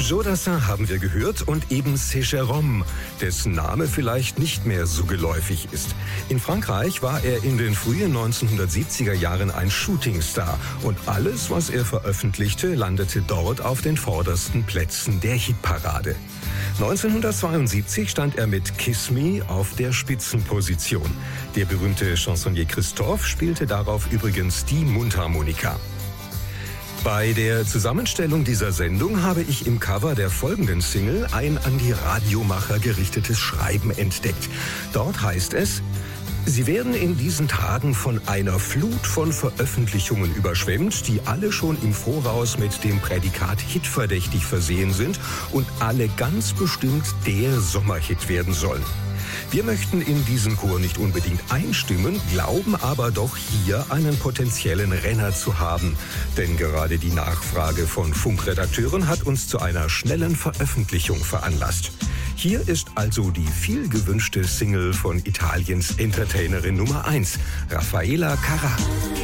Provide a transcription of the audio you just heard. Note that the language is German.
Jodassin haben wir gehört und eben C'est Jérôme, dessen Name vielleicht nicht mehr so geläufig ist. In Frankreich war er in den frühen 1970er Jahren ein Shootingstar und alles, was er veröffentlichte, landete dort auf den vordersten Plätzen der Hitparade. 1972 stand er mit Kiss Me auf der Spitzenposition. Der berühmte Chansonnier Christophe spielte darauf übrigens die Mundharmonika. Bei der Zusammenstellung dieser Sendung habe ich im Cover der folgenden Single ein an die Radiomacher gerichtetes Schreiben entdeckt. Dort heißt es: Sie werden in diesen Tagen von einer Flut von Veröffentlichungen überschwemmt, die alle schon im Voraus mit dem Prädikat hitverdächtig versehen sind und alle ganz bestimmt der Sommerhit werden sollen. Wir möchten in diesen Chor nicht unbedingt einstimmen, glauben aber doch hier einen potenziellen Renner zu haben. Denn gerade die Nachfrage von Funkredakteuren hat uns zu einer schnellen Veröffentlichung veranlasst. Hier ist also die viel gewünschte Single von Italiens Entertainerin Nummer 1, Raffaella Carrà.